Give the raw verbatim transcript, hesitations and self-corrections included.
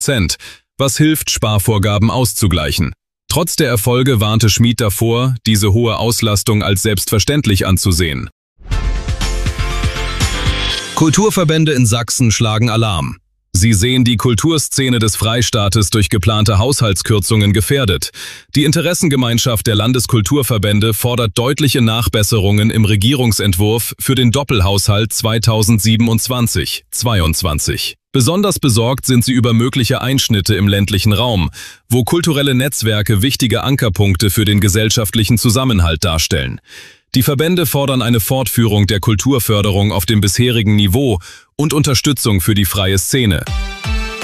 Prozent, was hilft, Sparvorgaben auszugleichen. Trotz der Erfolge warnte Schmid davor, diese hohe Auslastung als selbstverständlich anzusehen. Kulturverbände in Sachsen schlagen Alarm. Sie sehen die Kulturszene des Freistaates durch geplante Haushaltskürzungen gefährdet. Die Interessengemeinschaft der Landeskulturverbände fordert deutliche Nachbesserungen im Regierungsentwurf für den Doppelhaushalt zweitausendsiebenundzwanzig zweiundzwanzig. Besonders besorgt sind sie über mögliche Einschnitte im ländlichen Raum, wo kulturelle Netzwerke wichtige Ankerpunkte für den gesellschaftlichen Zusammenhalt darstellen. Die Verbände fordern eine Fortführung der Kulturförderung auf dem bisherigen Niveau und Unterstützung für die freie Szene.